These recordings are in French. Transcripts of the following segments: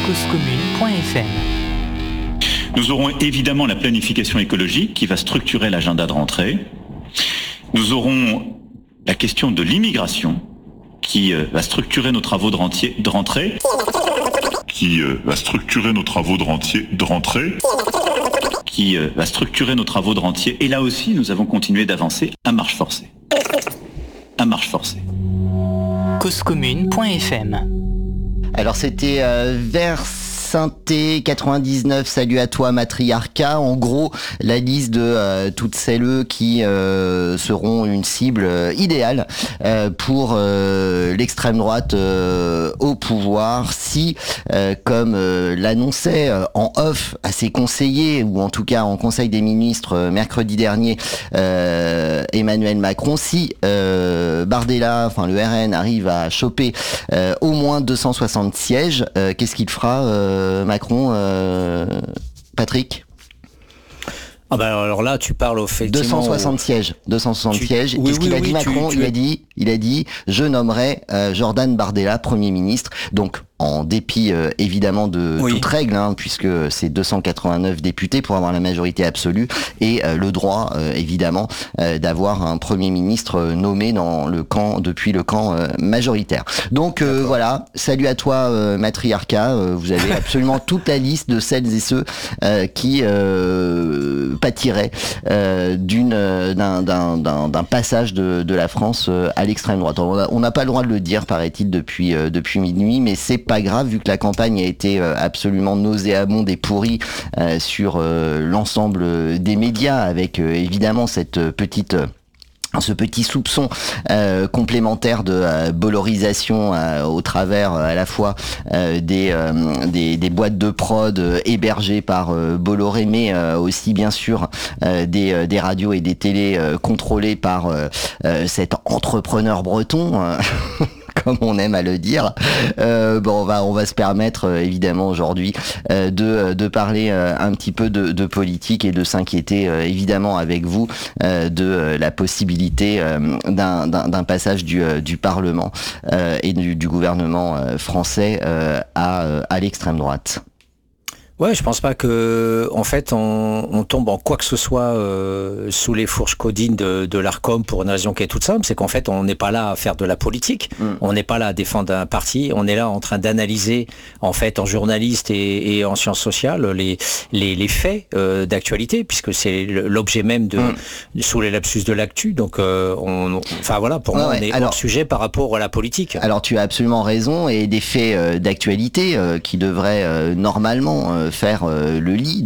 causecommune.fm. Nous aurons évidemment la planification écologique qui va structurer l'agenda de rentrée. Nous aurons la question de l'immigration qui va structurer nos travaux de rentrée. Qui va structurer nos travaux de rentrée. Et là aussi, nous avons continué d'avancer à marche forcée. Causecommune.fm. Alors c'était vers Synthé 99, salut à toi Matriarcat. En gros, la liste de toutes celles qui seront une cible idéale pour l'extrême droite au pouvoir si, comme l'annonçait en off à ses conseillers, ou en tout cas en Conseil des ministres mercredi dernier, Emmanuel Macron, si Bardella, enfin le RN, arrive à choper au moins 260 sièges, qu'est-ce qu'il fera Macron, Patrick? Ah ben alors là tu parles effectivement 260 sièges. Oui, Qu'est-ce qu'il a dit Macron? Il a dit je nommerai Jordan Bardella Premier ministre. Donc en dépit évidemment de toute règle, puisque c'est 289 députés pour avoir la majorité absolue et le droit évidemment d'avoir un Premier ministre nommé depuis le camp majoritaire. Donc voilà, salut à toi Matriarcat, vous avez absolument toute la liste de celles et ceux qui pâtiraient d'un passage de la France à l'extrême droite. On n'a pas le droit de le dire, paraît-il, depuis minuit, mais c'est pas grave vu que la campagne a été absolument nauséabonde et pourrie sur l'ensemble des médias, avec évidemment ce petit soupçon complémentaire de bollorisation au travers à la fois des boîtes de prod hébergées par Bolloré, mais aussi bien sûr des radios et des télés contrôlées par cet entrepreneur breton. Comme on aime à le dire. On va se permettre évidemment aujourd'hui de parler un petit peu de politique et de s'inquiéter évidemment avec vous de la possibilité d'un passage du Parlement et du gouvernement français à l'extrême droite. Ouais, je pense pas que, en fait, on tombe en quoi que ce soit sous les fourches codines de l'Arcom pour une raison qui est toute simple, c'est qu'en fait, on n'est pas là à faire de la politique, on n'est pas là à défendre un parti, on est là en train d'analyser, en fait, en journaliste et en sciences sociales, les faits d'actualité, puisque c'est l'objet même sous les lapsus de l'actu. Donc, pour moi, on est hors sujet par rapport à la politique. Alors, tu as absolument raison, et des faits d'actualité qui devraient normalement faire le lit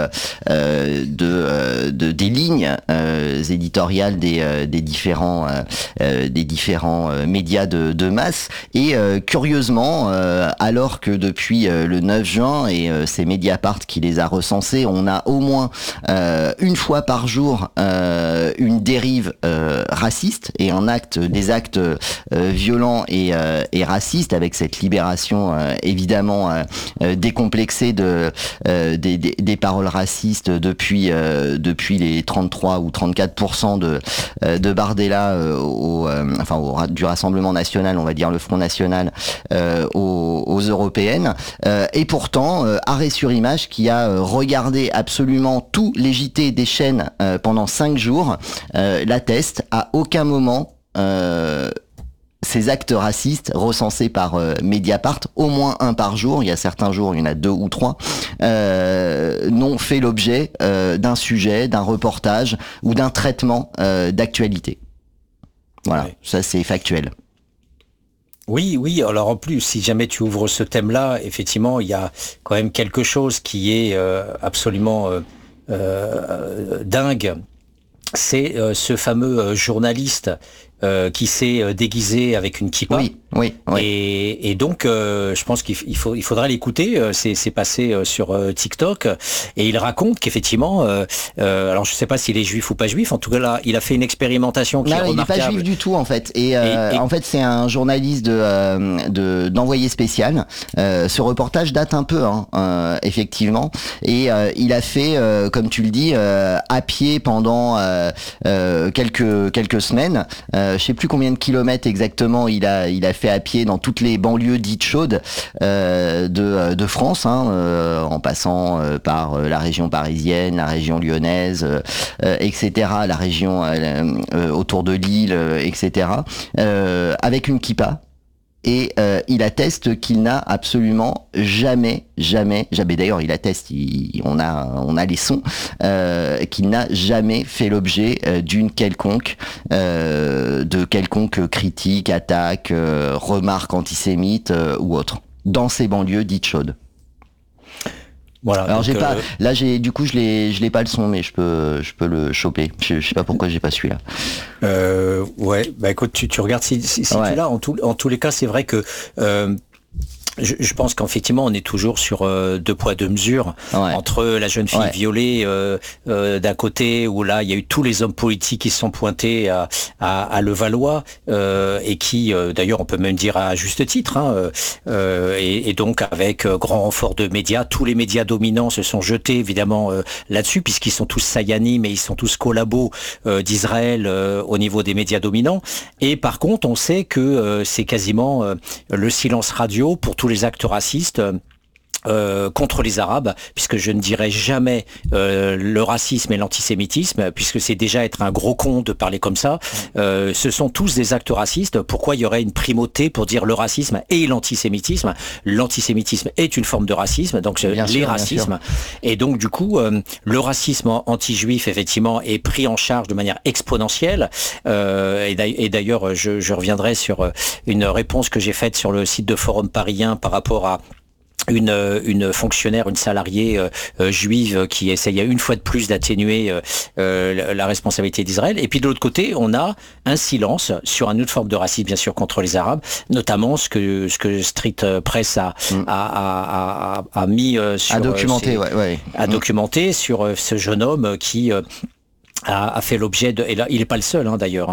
des lignes éditoriales des différents médias de masse. Et curieusement, alors que depuis le 9 juin et c'est Mediapart qui les a recensés, on a au moins une fois par jour une dérive raciste et des actes violents et racistes, avec cette libération évidemment décomplexée des paroles racistes depuis les 33 ou 34% de Bardella du Rassemblement National, on va dire le Front National, aux européennes. Et pourtant, Arrêt sur Image, qui a regardé absolument tous les JT des chaînes pendant 5 jours, l'atteste, à aucun moment ces actes racistes recensés par Mediapart, au moins un par jour, il y a certains jours, il y en a 2 ou 3, n'ont fait l'objet d'un sujet, d'un reportage ou d'un traitement d'actualité. Voilà, ça c'est factuel. Oui, alors en plus, si jamais tu ouvres ce thème-là, effectivement, il y a quand même quelque chose qui est absolument dingue. C'est ce fameux journaliste qui s'est déguisé avec une kippa. Oui. Et donc, je pense qu'il faudra l'écouter. C'est passé sur TikTok et il raconte qu'effectivement, alors je sais pas s'il est juif ou pas juif. En tout cas, là, il a fait une expérimentation qui est remarquable. Il n'est pas juif du tout en fait. Et en fait, c'est un journaliste d'envoyé spécial. Ce reportage date un peu, effectivement. Et il a fait, comme tu le dis, à pied pendant quelques semaines. je sais plus combien de kilomètres exactement il a fait à pied dans toutes les banlieues dites chaudes de France, en passant par la région parisienne, la région lyonnaise, etc., la région autour de Lille, etc., avec une kippa. Et il atteste qu'il n'a absolument jamais, d'ailleurs il atteste, on a les sons, qu'il n'a jamais fait l'objet de quelconque critique, attaque, remarque antisémite ou autre, dans ces banlieues dites chaudes. Voilà. Alors donc, je l'ai pas le son, mais je peux le choper. Je sais pas pourquoi j'ai pas celui-là. Ouais, bah écoute, tu regardes si ouais. Tu l'as. En tous les cas, c'est vrai que je pense qu'effectivement on est toujours sur deux poids deux mesures, entre la jeune fille violée d'un côté, où là il y a eu tous les hommes politiques qui se sont pointés à Levallois et qui d'ailleurs on peut même dire à juste titre, et donc avec grand renfort de médias, tous les médias dominants se sont jetés évidemment là-dessus, puisqu'ils sont tous Sayani, mais ils sont tous collabos d'Israël au niveau des médias dominants. Et par contre on sait que c'est quasiment le silence radio pour tous les actes racistes contre les Arabes, puisque je ne dirais jamais le racisme et l'antisémitisme, puisque c'est déjà être un gros con de parler comme ça. Ce sont tous des actes racistes. Pourquoi il y aurait une primauté pour dire le racisme et l'antisémitisme? L'antisémitisme est une forme de racisme, donc les racismes. Et donc du coup, le racisme anti-juif effectivement est pris en charge de manière exponentielle. Et d'ailleurs, je reviendrai sur une réponse que j'ai faite sur le site de Forum Parisien par rapport à une fonctionnaire, une salariée juive qui essayait une fois de plus d'atténuer la responsabilité d'Israël. Et puis de l'autre côté, on a un silence sur une autre forme de racisme, bien sûr, contre les Arabes, notamment ce que Street Press a mis sur à documenter, à documenter sur ce jeune homme qui a fait l'objet de, et là il est pas le seul d'ailleurs,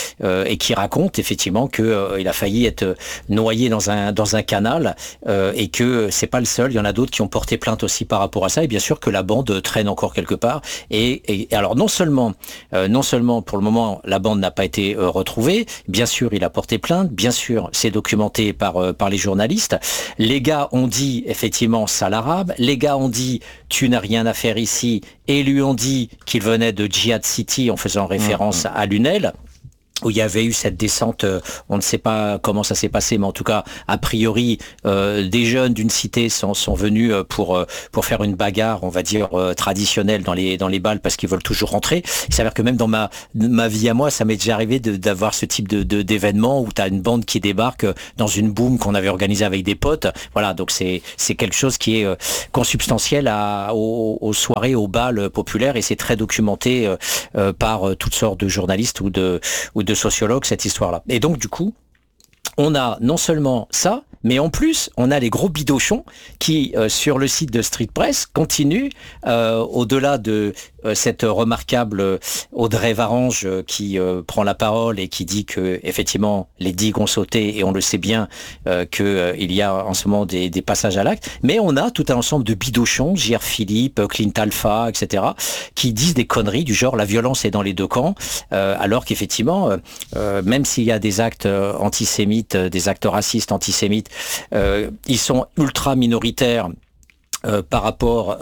et qui raconte effectivement que il a failli être noyé dans un canal, et que c'est pas le seul, il y en a d'autres qui ont porté plainte aussi par rapport à ça, et bien sûr que la bande traîne encore quelque part, et alors non seulement pour le moment la bande n'a pas été retrouvée, bien sûr il a porté plainte, bien sûr c'est documenté par les journalistes, les gars ont dit effectivement sale arabe, les gars ont dit tu n'as rien à faire ici, et lui ont dit qu'il venait de Jihad City en faisant référence à Lunel, où il y avait eu cette descente, on ne sait pas comment ça s'est passé, mais en tout cas, a priori, des jeunes d'une cité sont venus pour faire une bagarre, on va dire, traditionnelle dans les balles, parce qu'ils veulent toujours rentrer. Il s'avère que même dans ma vie à moi, ça m'est déjà arrivé d'avoir ce type d'événement où tu as une bande qui débarque dans une boum qu'on avait organisée avec des potes. Voilà, donc c'est quelque chose qui est consubstantiel aux soirées, aux balles populaires, et c'est très documenté par toutes sortes de journalistes ou de sociologues, cette histoire-là. Et donc, du coup, on a non seulement ça, mais en plus, on a les gros bidochons qui, sur le site de Street Press, continuent, au-delà de cette remarquable Audrey Varange qui prend la parole et qui dit que effectivement les digues ont sauté, et on le sait bien qu'il y a en ce moment des passages à l'acte, mais on a tout un ensemble de bidochons, J.R. Philippe, Clint Alpha, etc., qui disent des conneries du genre la violence est dans les deux camps, alors qu'effectivement, même s'il y a des actes antisémites, des actes racistes antisémites, ils sont ultra minoritaires par rapport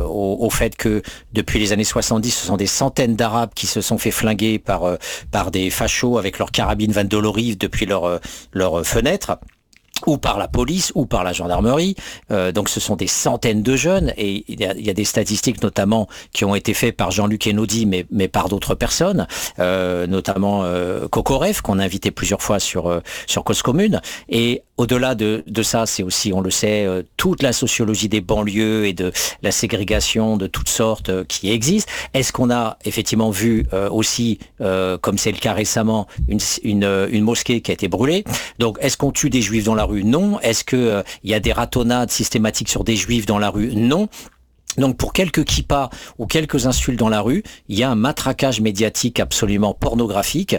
au fait que depuis les années 70, ce sont des centaines d'Arabes qui se sont fait flinguer par des fachos avec leurs carabines Van Dolorive depuis leur fenêtre, ou par la police, ou par la gendarmerie. Donc ce sont des centaines de jeunes, et il y a des statistiques notamment qui ont été faites par Jean-Luc Enaudi, mais par d'autres personnes, notamment Kokorev, qu'on a invité plusieurs fois sur Cause Commune. Et au-delà de ça, c'est aussi, on le sait, toute la sociologie des banlieues et de la ségrégation de toutes sortes qui existe. Est-ce qu'on a effectivement vu aussi, comme c'est le cas récemment, une mosquée qui a été brûlée? Donc est-ce qu'on tue des juifs dans la rue? Non. Est-ce que il y a des ratonnades systématiques sur des juifs dans la rue? Non. Donc pour quelques kippas ou quelques insultes dans la rue, il y a un matraquage médiatique absolument pornographique.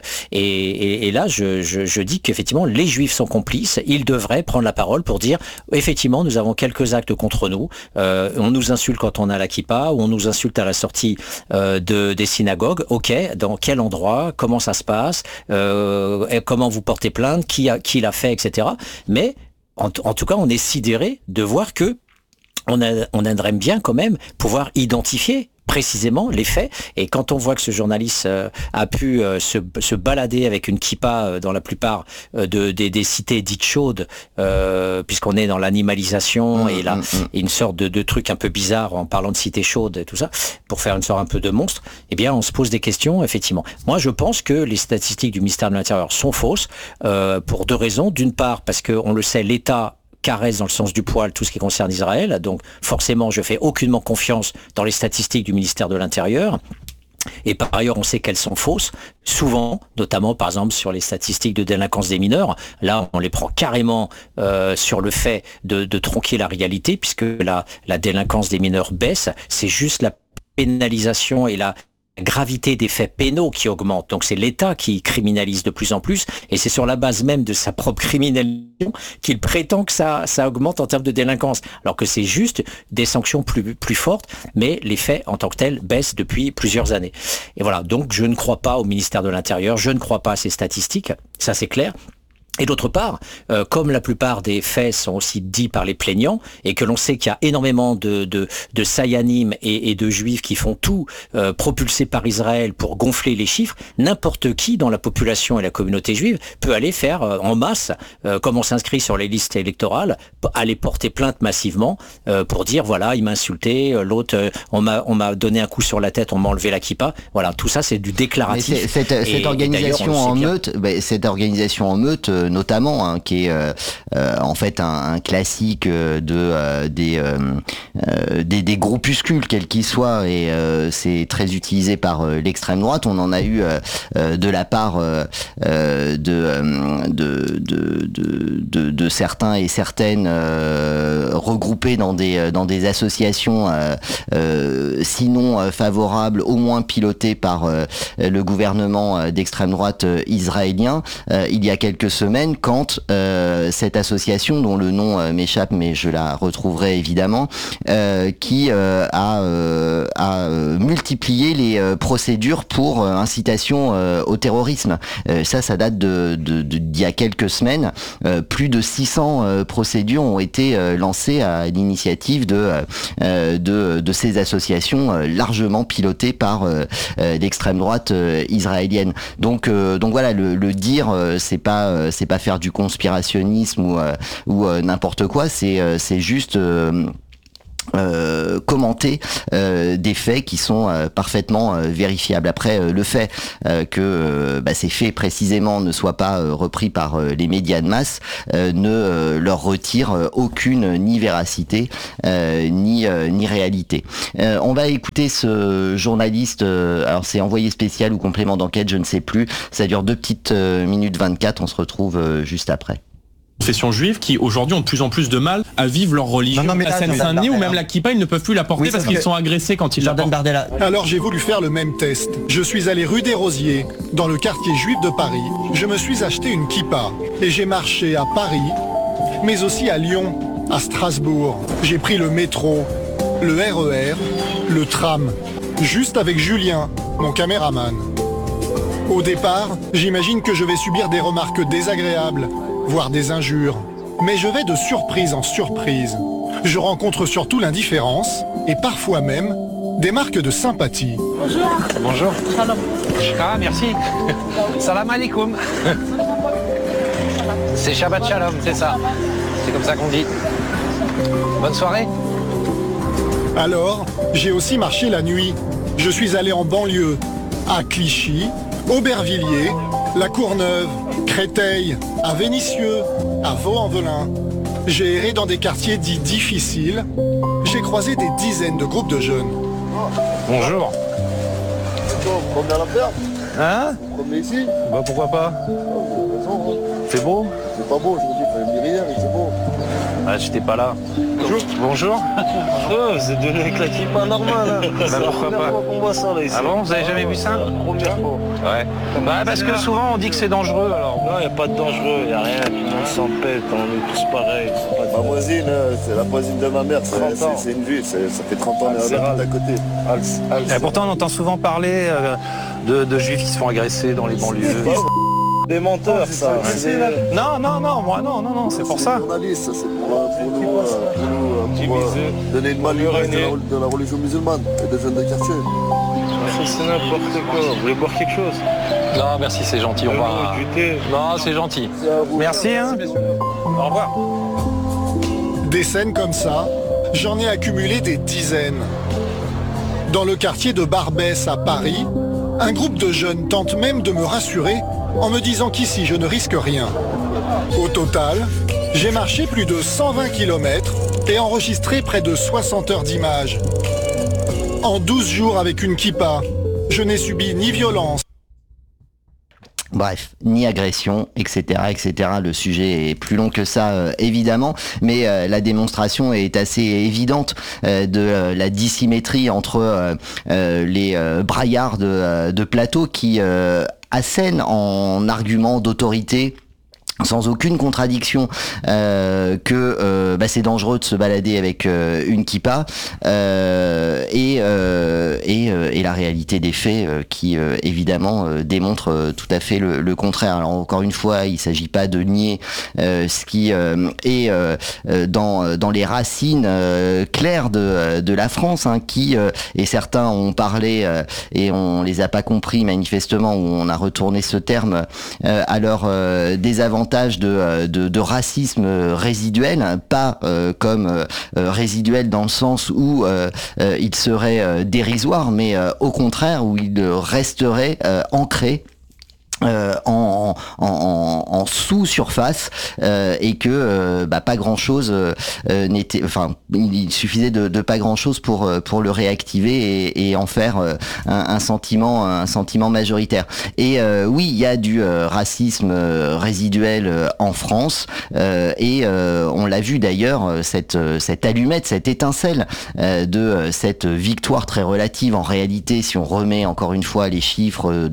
Et là, je dis qu'effectivement, les juifs sont complices. Ils devraient prendre la parole pour dire, effectivement, nous avons quelques actes contre nous. On nous insulte quand on a la kippa, ou on nous insulte à la sortie des synagogues. Ok, dans quel endroit, comment ça se passe, comment vous portez plainte, qui l'a fait, etc. Mais en tout cas, on est sidéré de voir que on aimerait bien quand même pouvoir identifier précisément les faits. Et quand on voit que ce journaliste a pu se balader avec une kippa dans la plupart des cités dites chaudes, puisqu'on est dans l'animalisation et une sorte de truc un peu bizarre en parlant de cités chaudes et tout ça, pour faire une sorte un peu de monstre, eh bien on se pose des questions, effectivement. Moi je pense que les statistiques du ministère de l'Intérieur sont fausses, pour deux raisons. D'une part, parce qu'on le sait, l'État caresse dans le sens du poil tout ce qui concerne Israël, donc forcément je fais aucunement confiance dans les statistiques du ministère de l'Intérieur. Et par ailleurs, on sait qu'elles sont fausses, souvent, notamment par exemple sur les statistiques de délinquance des mineurs. Là, on les prend carrément sur le fait de tronquer la réalité, puisque la délinquance des mineurs baisse. C'est juste la pénalisation et la gravité des faits pénaux qui augmente. Donc c'est l'État qui criminalise de plus en plus, et c'est sur la base même de sa propre criminalisation qu'il prétend que ça augmente en termes de délinquance, alors que c'est juste des sanctions plus fortes, mais les faits en tant que tels baissent depuis plusieurs années. Et voilà, donc je ne crois pas au ministère de l'Intérieur, je ne crois pas à ces statistiques, ça c'est clair. Et d'autre part, comme la plupart des faits sont aussi dits par les plaignants, et que l'on sait qu'il y a énormément de sayanim et de juifs qui font tout propulsés par Israël pour gonfler les chiffres, n'importe qui dans la population et la communauté juive peut aller faire en masse, comme on s'inscrit sur les listes électorales, aller porter plainte massivement pour dire voilà, il m'a insulté, l'autre on m'a donné un coup sur la tête, on m'a enlevé la kippa. Voilà, tout ça c'est du déclaratif. Cette organisation en meute, notamment, qui est en fait un classique des groupuscules quels qu'ils soient, et c'est très utilisé par l'extrême droite. On en a eu de la part de certains et certaines regroupés dans des associations sinon favorables, au moins pilotées par le gouvernement d'extrême droite israélien, il y a quelques semaines, quand cette association, dont le nom m'échappe mais je la retrouverai évidemment, qui a multiplié les procédures pour incitation au terrorisme. Ça date d'il y a quelques semaines. Plus de 600 procédures ont été lancées à l'initiative de ces associations largement pilotées par l'extrême droite israélienne. Donc voilà, le dire, c'est pas faire du conspirationnisme ou n'importe quoi, c'est juste commenter des faits qui sont parfaitement vérifiables. Après, le fait que ces faits précisément ne soient pas repris par les médias de masse ne leur retire aucune ni véracité ni réalité. On va écouter ce journaliste, alors c'est envoyé spécial ou complément d'enquête, je ne sais plus, ça dure 2 petites minutes 24, on se retrouve juste après. Confessions juives qui aujourd'hui ont de plus en plus de mal à vivre leur religion. À Seine-Saint-Denis ou même la kippa, ils ne peuvent plus la porter parce qu'ils sont agressés quand ils la portent. Alors j'ai voulu faire le même test. Je suis allé rue des Rosiers, dans le quartier juif de Paris. Je me suis acheté une kippa et j'ai marché à Paris, mais aussi à Lyon, à Strasbourg. J'ai pris le métro, le RER, le tram, juste avec Julien, mon caméraman. Au départ, j'imagine que je vais subir des remarques désagréables, voire des injures. Mais je vais de surprise en surprise. Je rencontre surtout l'indifférence et parfois même des marques de sympathie. Bonjour. Bonjour. Shalom. Ah, merci. Salam alaikum. C'est Shabbat Shalom, c'est ça. C'est comme ça qu'on dit. Bonne soirée. Alors, j'ai aussi marché la nuit. Je suis allé en banlieue, à Clichy, Aubervilliers, La Courneuve, Créteil, à Vénissieux, à Vaux-en-Velin. J'ai erré dans des quartiers dits difficiles. J'ai croisé des dizaines de groupes de jeunes. Bonjour. Promener à la ferme. Hein? Promener ici. Bah pourquoi pas? C'est beau? C'est pas beau, je vous dis, il faut me dire hier, c'est beau. Ah, j'étais pas là. Bonjour. Oh, vous êtes devenu avec la kippa normale. Bah, pourquoi pas. On voit ça, là, ici. Ah bon, vous avez jamais vu ça? Première fois. Ouais. Bah, parce que souvent on dit que c'est dangereux alors. Non, il n'y a pas de dangereux, il n'y a rien, tout le monde s'en pète, on est tous pareils. Ma voisine, c'est la voisine de ma mère, c'est une ville, ça fait 30 ans qu'elle habite à côté. Et pourtant on entend souvent parler de juifs qui se font agresser dans les banlieues. Des menteurs, ça. Non, moi non, c'est pour ça. C'est pour donner une maligne de la religion musulmane et des jeunes de quartier. C'est n'importe quoi, vous voulez boire quelque chose? Non, merci, c'est gentil, on va... Non, c'est gentil. Merci, hein. Au revoir. Des scènes comme ça, j'en ai accumulé des dizaines. Dans le quartier de Barbès à Paris, un groupe de jeunes tente même de me rassurer en me disant qu'ici je ne risque rien. Au total, j'ai marché plus de 120 km et enregistré près de 60 heures d'images. En 12 jours avec une kippa, je n'ai subi ni violence. Bref, ni agression, etc., etc. Le sujet est plus long que ça, évidemment, mais la démonstration est assez évidente de la dissymétrie entre les braillards de plateau qui assènent en argument d'autorité sans aucune contradiction que c'est dangereux de se balader avec une kippa et la réalité des faits qui évidemment démontre tout à fait le contraire. Alors encore une fois, il s'agit pas de nier ce qui est dans les racines claires de la France, hein, qui et certains ont parlé et on les a pas compris manifestement, ou on a retourné ce terme à leur désavantage de racisme résiduel, pas comme résiduel dans le sens où il serait dérisoire, mais au contraire où il resterait ancré en sous-surface et que pas grand chose n'était, enfin il suffisait de pas grand chose pour le réactiver et en faire un sentiment majoritaire. Et oui, il y a du racisme résiduel en France et on l'a vu d'ailleurs, cette allumette, cette étincelle de cette victoire très relative en réalité, si on remet encore une fois les chiffres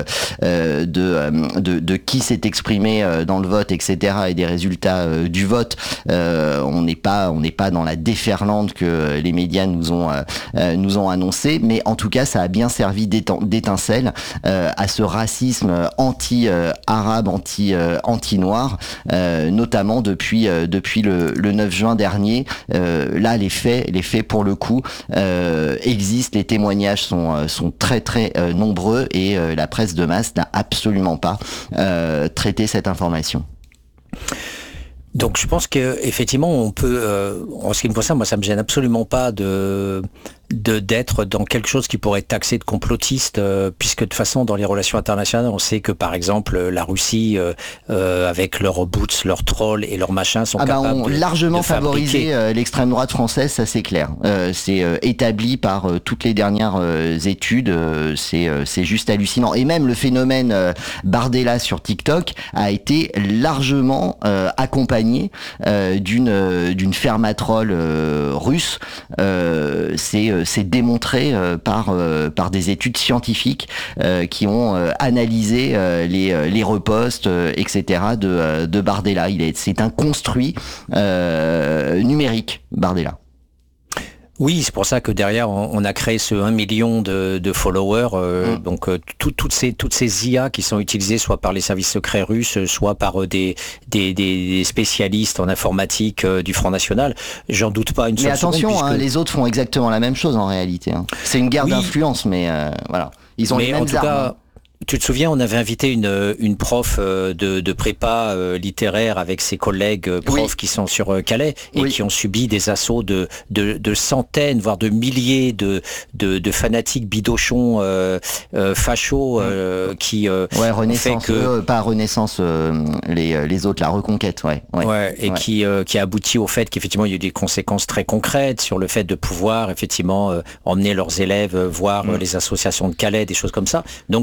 de qui s'est exprimé dans le vote, etc., et des résultats du vote, on n'est pas dans la déferlante que les médias nous ont annoncé, mais en tout cas ça a bien servi d'étincelle à ce racisme anti-arabe, anti-noir, notamment depuis le 9 juin dernier. Là les faits pour le coup existent, les témoignages sont très très nombreux et la presse de masse n'a absolument pas traité cette information. Donc je pense qu'effectivement on peut, en ce qui me concerne, moi ça me gêne absolument pas d'être dans quelque chose qui pourrait être taxé de complotiste, puisque de toute façon dans les relations internationales on sait que par exemple la Russie avec leurs boots, leurs trolls et leurs machins sont capables ont largement favorisé l'extrême droite française, ça c'est clair. C'est établi par toutes les dernières études, c'est juste hallucinant. Et même le phénomène Bardella sur TikTok a été largement accompagné d'une fermatrole russe. C'est démontré par des études scientifiques qui ont analysé les reposts, etc. de Bardella. C'est un construit numérique, Bardella. Oui, c'est pour ça que derrière on a créé ce 1 million de followers. Donc toutes ces IA qui sont utilisées soit par les services secrets russes, soit par des spécialistes en informatique du Front National. J'en doute pas une seule seconde. Mais attention, les autres font exactement la même chose en réalité. Hein. C'est une guerre d'influence, mais voilà, ils ont les mêmes armes. Tu te souviens, on avait invité une prof de prépa littéraire avec ses collègues profs qui sont sur Calais et qui ont subi des assauts de centaines, voire de milliers de fanatiques bidochons fachos qui Renaissance, fait que pas Renaissance, les autres, la Reconquête, qui a abouti au fait qu'effectivement il y a eu des conséquences très concrètes sur le fait de pouvoir effectivement emmener leurs élèves voir les associations de Calais, des choses comme ça. Donc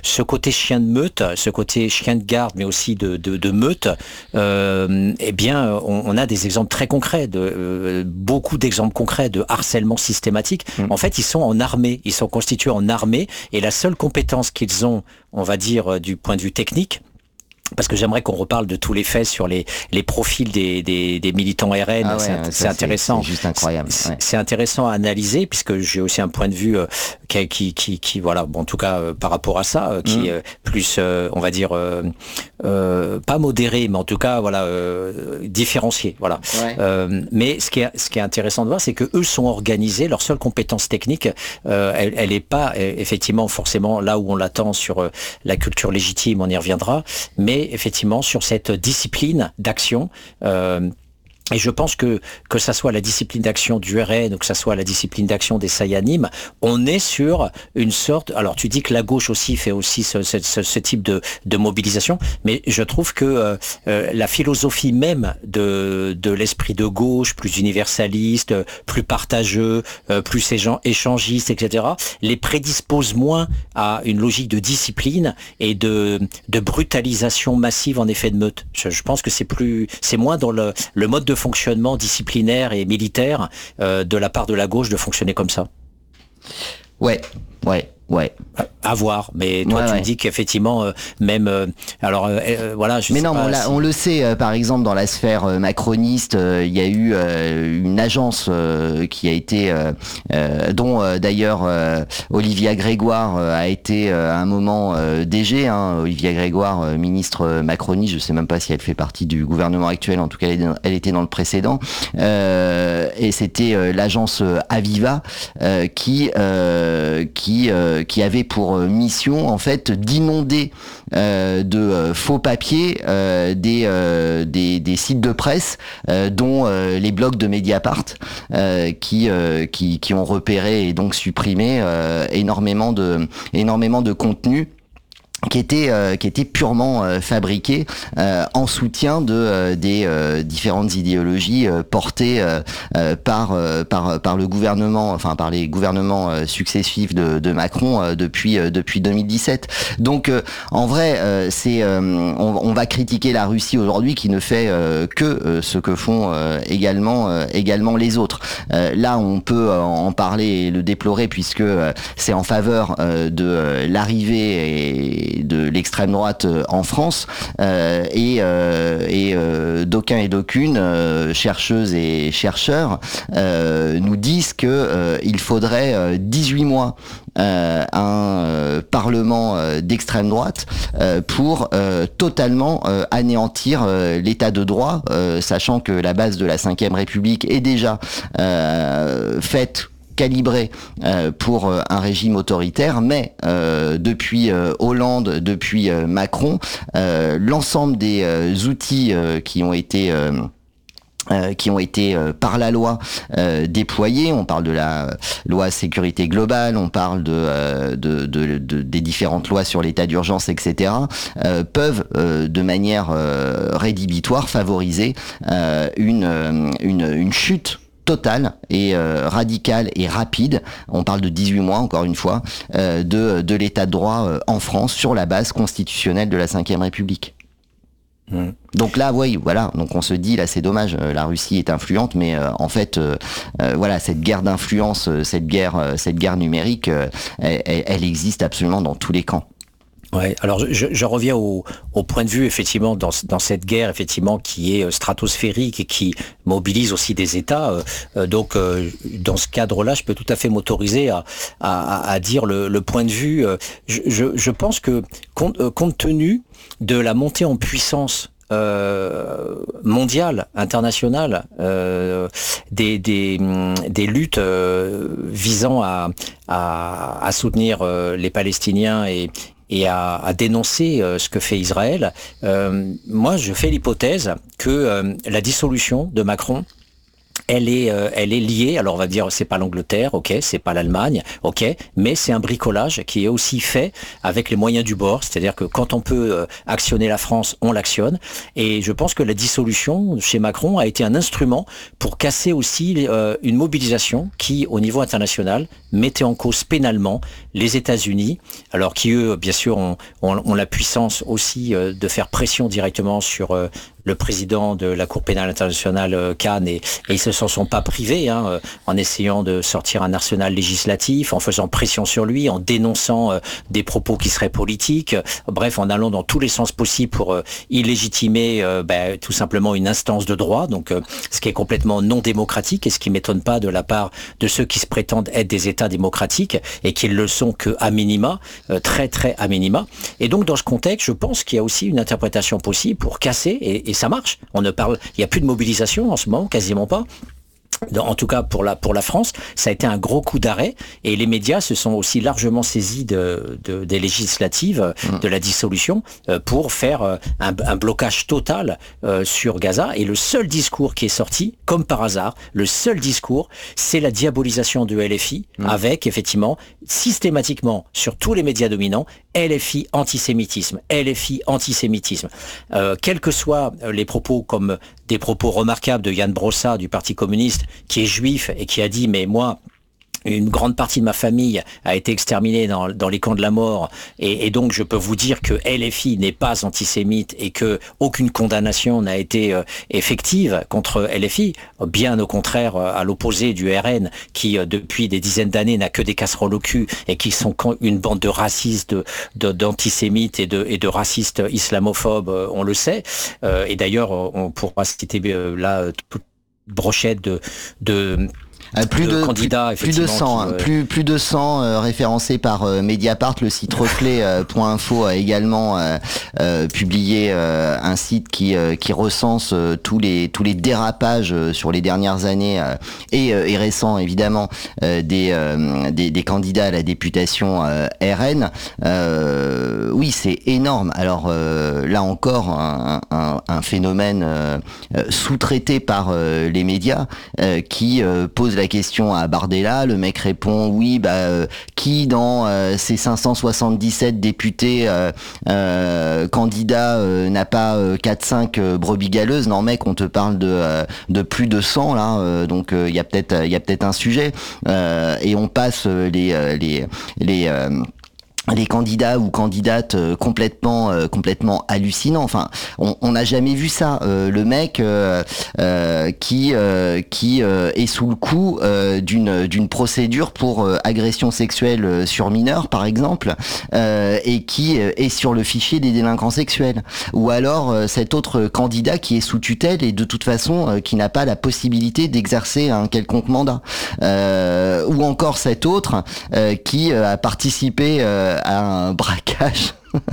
ce côté chien de meute, ce côté chien de garde, mais aussi de meute, eh bien, on a des exemples très concrets, beaucoup d'exemples concrets de harcèlement systématique. En fait, ils sont en armée, ils sont constitués en armée, et la seule compétence qu'ils ont, on va dire, du point de vue technique, parce que j'aimerais qu'on reparle de tous les faits sur les profils des militants RN. C'est intéressant. C'est juste incroyable. C'est intéressant à analyser, puisque j'ai aussi un point de vue qui voilà, bon, en tout cas par rapport à ça, qui est plus, on va dire, pas modéré, mais en tout cas voilà, différencié. Voilà. Mais ce qui est intéressant de voir, c'est que eux sont organisés. Leur seule compétence technique, elle est pas effectivement forcément là où on l'attend sur la culture légitime. On y reviendra, mais effectivement sur cette discipline d'action. Et je pense que ça soit la discipline d'action du RN ou que ça soit la discipline d'action des Sayanim, on est sur une sorte... Alors tu dis que la gauche aussi fait aussi ce type de mobilisation, mais je trouve que la philosophie même de l'esprit de gauche, plus universaliste, plus partageux, plus échangiste, etc., les prédispose moins à une logique de discipline et de brutalisation massive en effet de meute. Je pense que c'est moins dans le mode de fonctionnement disciplinaire et militaire de la part de la gauche de fonctionner comme ça. Ouais. À voir, mais toi tu me dis qu'effectivement même voilà. Mais non, on le sait, par exemple dans la sphère macroniste, il y a eu une agence qui a été, dont d'ailleurs Olivia Grégoire a été à un moment DG. Olivia Grégoire, ministre macroniste, je sais même pas si elle fait partie du gouvernement actuel. En tout cas, elle était dans le précédent. Et c'était l'agence Aviva qui avait pour mission en fait d'inonder de faux papiers des sites de presse dont les blogs de Mediapart qui ont repéré et donc supprimé énormément de contenu qui était purement fabriqué en soutien des différentes idéologies portées par le gouvernement, enfin par les gouvernements successifs de Macron depuis 2017. Donc en vrai, on va critiquer la Russie aujourd'hui qui ne fait que ce que font également les autres. Là, on peut en parler et le déplorer puisque c'est en faveur de l'arrivée de l'extrême droite en France et d'aucuns et d'aucunes chercheuses et chercheurs nous disent que il faudrait 18 mois un parlement d'extrême droite pour totalement anéantir l'état de droit, sachant que la base de la Ve République est déjà faite, calibré pour un régime autoritaire, mais depuis Hollande, depuis Macron, l'ensemble des outils qui ont été par la loi déployés. On parle de la loi sécurité globale, on parle des différentes lois sur l'état d'urgence, etc., peuvent de manière rédhibitoire favoriser une chute totale et radicale et rapide, on parle de 18 mois encore une fois, de l'état de droit en France sur la base constitutionnelle de la Ve République. Donc là, oui, voilà. Donc on se dit là, c'est dommage. La Russie est influente, mais en fait, voilà, cette guerre d'influence, cette guerre numérique, elle existe absolument dans tous les camps. Ouais, alors je reviens au point de vue effectivement dans cette guerre effectivement qui est stratosphérique et qui mobilise aussi des États. Donc dans ce cadre-là, je peux tout à fait m'autoriser à dire le point de vue. Je pense que compte tenu de la montée en puissance mondiale, internationale, des luttes visant à soutenir les Palestiniens et à dénoncer ce que fait Israël, moi je fais l'hypothèse que la dissolution de Macron elle est liée. Alors on va dire c'est pas l'Angleterre, ok, c'est pas l'Allemagne, ok, mais c'est un bricolage qui est aussi fait avec les moyens du bord, c'est-à-dire que quand on peut actionner la France, on l'actionne. Et je pense que la dissolution chez Macron a été un instrument pour casser aussi une mobilisation qui, au niveau international, mettait en cause pénalement les États-Unis, alors qui eux, bien sûr, ont la puissance aussi de faire pression directement sur le président de la Cour pénale internationale Khan, et ils se sont pas privés en essayant de sortir un arsenal législatif, en faisant pression sur lui, en dénonçant des propos qui seraient politiques, bref, en allant dans tous les sens possibles pour illégitimer tout simplement une instance de droit, donc ce qui est complètement non démocratique et ce qui m'étonne pas de la part de ceux qui se prétendent être des États démocratiques et qui ne le sont que à minima, très très à minima. Et donc dans ce contexte, je pense qu'il y a aussi une interprétation possible pour casser, et ça marche. Il n'y a plus de mobilisation en ce moment, quasiment pas. En tout cas pour la France, ça a été un gros coup d'arrêt, et les médias se sont aussi largement saisis des législatives, de la dissolution, pour faire un blocage total sur Gaza. Et le seul discours qui est sorti, comme par hasard, le seul discours, c'est la diabolisation de LFI, avec effectivement systématiquement sur tous les médias dominants, LFI antisémitisme, LFI antisémitisme. Quels que soient les propos, comme des propos remarquables de Yann Brossa du Parti communiste, qui est juif et qui a dit « mais moi, une grande partie de ma famille a été exterminée dans les camps de la mort, et donc je peux vous dire que LFI n'est pas antisémite et que aucune condamnation n'a été effective contre LFI, bien au contraire, à l'opposé du RN qui depuis des dizaines d'années n'a que des casseroles au cul et qui sont une bande de racistes, d'antisémites et de racistes islamophobes, on le sait. Et d'ailleurs, on pourra citer là toute brochette de candidats, plus de 100, plus de 100 référencés par Mediapart. Le site reflet.info a également publié un site qui recense tous les dérapages sur les dernières années et récents évidemment des candidats à la députation RN. Oui, c'est énorme. Alors là encore un phénomène sous-traité par les médias qui pose la question à Bardella. Le mec répond oui, qui dans ces 577 députés candidats n'a pas 4-5 brebis galeuses? Non mec, on te parle de plus de 100 là, donc il y a peut-être un sujet, et on passe les candidats ou candidates complètement hallucinants. Enfin, on n'a jamais vu ça. Le mec qui est sous le coup d'une procédure pour agression sexuelle sur mineur, par exemple, et qui est sur le fichier des délinquants sexuels. Ou alors cet autre candidat qui est sous tutelle et de toute façon qui n'a pas la possibilité d'exercer un quelconque mandat. Ou encore cet autre qui a participé à un braquage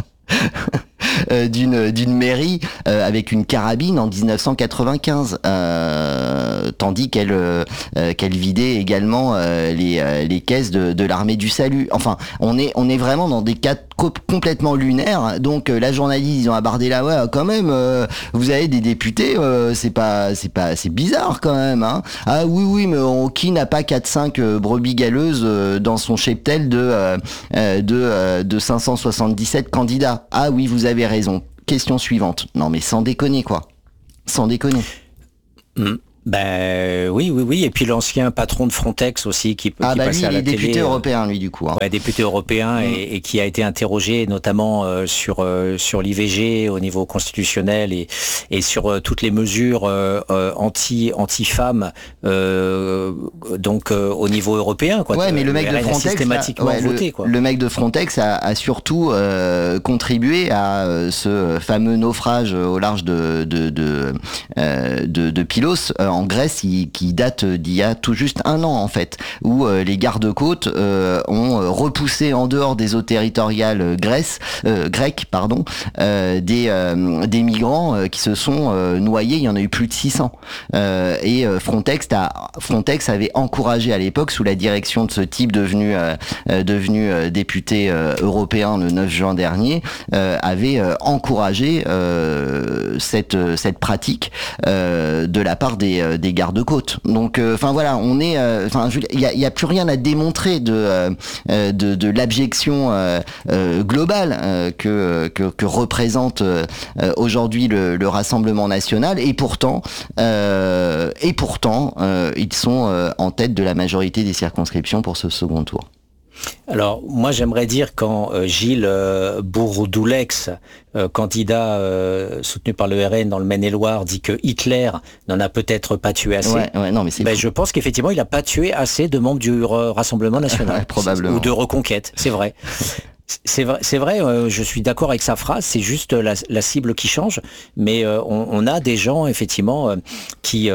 d'une mairie avec une carabine en 1995, tandis qu'elle vidait également les caisses de l'armée du salut. Enfin, on est vraiment dans des cas complètement lunaires. Donc la journaliste, ils ont abordé là, ouais, quand même, vous avez des députés, c'est bizarre quand même, hein. Ah oui, mais qui n'a pas 4-5 brebis galeuses dans son cheptel de 577 candidats? Ah oui, vous avez raison. Question suivante. Non mais sans déconner quoi. Sans déconner. Oui. Et puis l'ancien patron de Frontex aussi qui passait à la télé. Député européen lui du coup. Hein. Ouais, député européen et qui a été interrogé notamment sur l'IVG au niveau constitutionnel et sur toutes les mesures anti-femmes donc au niveau européen quoi. Ouais, mais le mec de Frontex systématiquement voté quoi. Le mec de Frontex a surtout contribué à ce fameux naufrage au large de Pylos en Grèce, qui date d'il y a tout juste un an en fait, où les gardes-côtes ont repoussé en dehors des eaux territoriales grecques, des migrants qui se sont noyés. Il y en a eu plus de 600. Et Frontex avait encouragé à l'époque, sous la direction de ce type devenu député européen le 9 juin dernier, avait encouragé cette pratique de la part des des gardes-côtes. Donc, voilà, on est, il y a plus rien à démontrer de l'abjection globale que représente aujourd'hui le Rassemblement national, et pourtant, ils sont en tête de la majorité des circonscriptions pour ce second tour. Alors, moi, j'aimerais dire quand Gilles Bourdoulex, candidat soutenu par le RN dans le Maine-et-Loire, dit que Hitler n'en a peut-être pas tué assez, je pense qu'effectivement, il n'a pas tué assez de membres du Rassemblement national. Probablement. Ou de Reconquête, c'est vrai. C'est vrai, je suis d'accord avec sa phrase, c'est juste la cible qui change, mais on a des gens effectivement qui,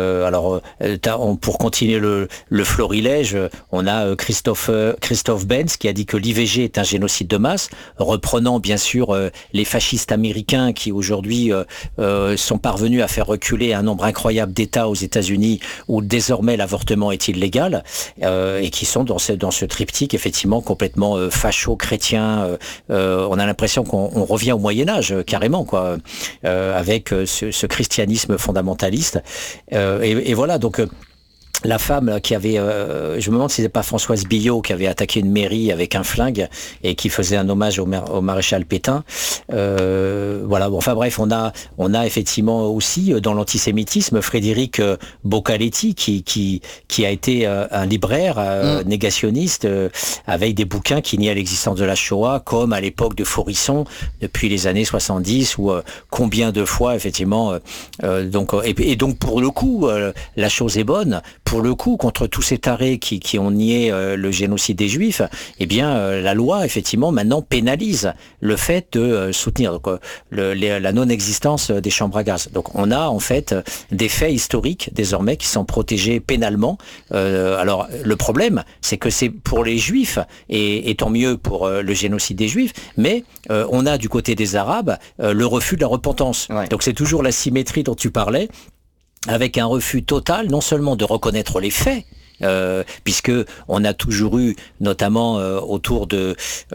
pour continuer le florilège, on a Christophe Benz qui a dit que l'IVG est un génocide de masse, reprenant bien sûr les fascistes américains qui aujourd'hui sont parvenus à faire reculer un nombre incroyable d'États aux États-Unis où désormais l'avortement est illégal, et qui sont dans ce triptyque effectivement complètement facho-chrétien. On a l'impression qu'on revient au Moyen-Âge carrément, quoi, avec ce christianisme fondamentaliste. Et voilà, donc la femme qui avait, je me demande si c'était pas Françoise Billot qui avait attaqué une mairie avec un flingue et qui faisait un hommage au maréchal Pétain. Voilà. Bon, enfin bref, on a effectivement aussi dans l'antisémitisme Frédéric Boccaletti qui a été un libraire négationniste avec des bouquins qui niaient l'existence de la Shoah, comme à l'époque de Faurisson depuis les années 70, où combien de fois effectivement donc pour le coup la chose est bonne. Pour le coup, contre tous ces tarés qui ont nié le génocide des Juifs, eh bien, la loi, effectivement, maintenant pénalise le fait de soutenir la non-existence des chambres à gaz. Donc, on a, en fait, des faits historiques, désormais, qui sont protégés pénalement. Alors, le problème, c'est que c'est pour les Juifs, et tant mieux pour le génocide des Juifs, mais on a, du côté des Arabes, le refus de la repentance. Ouais. Donc, c'est toujours la symétrie dont tu parlais, avec un refus total, non seulement de reconnaître les faits, puisque on a toujours eu, notamment autour de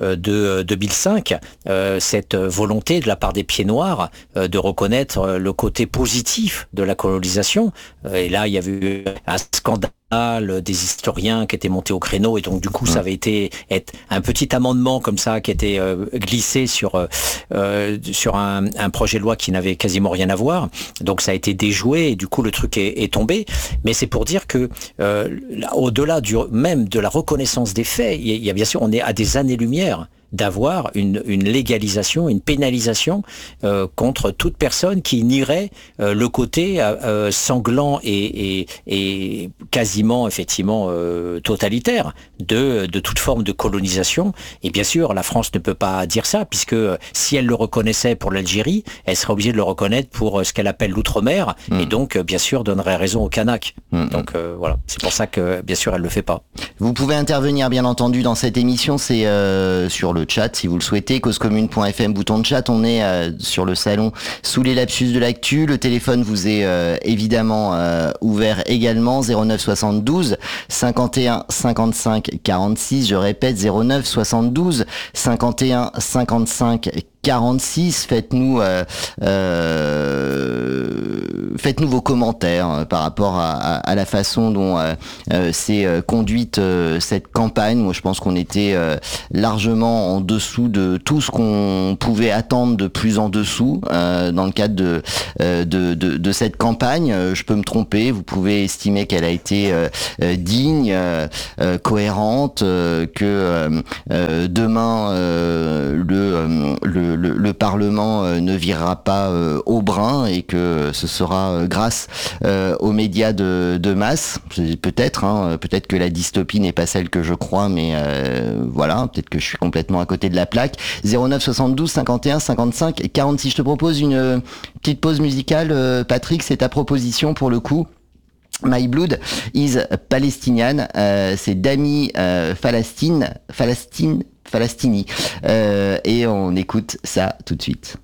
2005, cette volonté de la part des pieds noirs de reconnaître le côté positif de la colonisation. Et là, il y avait eu un scandale des historiens qui étaient montés au créneau, et donc du coup ça avait été un petit amendement comme ça qui était glissé sur un projet de loi qui n'avait quasiment rien à voir, donc ça a été déjoué et du coup le truc est tombé. Mais c'est pour dire que au-delà même de la reconnaissance des faits, il y a bien sûr, on est à des années-lumière d'avoir une légalisation, une pénalisation contre toute personne qui nierait le côté sanglant et quasiment effectivement totalitaire de toute forme de colonisation. Et bien sûr, la France ne peut pas dire ça, puisque si elle le reconnaissait pour l'Algérie, elle serait obligée de le reconnaître pour ce qu'elle appelle l'outre-mer, et donc bien sûr donnerait raison aux Kanaks. Donc voilà, c'est pour ça que bien sûr elle le fait pas. Vous pouvez intervenir bien entendu dans cette émission, c'est sur le chat si vous le souhaitez, causecommune.fm, bouton de chat. On est sur le salon sous les lapsus de l'actu. Le téléphone vous est évidemment ouvert également, 09 72 51 55 46. Je répète, 09 72 51 55 46. Faites-nous vos commentaires par rapport à la façon dont s'est conduite cette campagne. Moi, je pense qu'on était largement en dessous de tout ce qu'on pouvait attendre de plus en dessous dans le cadre de cette campagne. Je peux me tromper, vous pouvez estimer qu'elle a été digne, cohérente, que demain le Parlement ne virera pas au brun, et que ce sera grâce aux médias de masse. Peut-être, peut-être que la dystopie n'est pas celle que je crois, mais voilà, peut-être que je suis complètement à côté de la plaque. 09 72 51 55 46. Je te propose une petite pause musicale, Patrick, c'est ta proposition pour le coup. My Blood is Palestinian, c'est Dami Falastini, et on écoute ça tout de suite.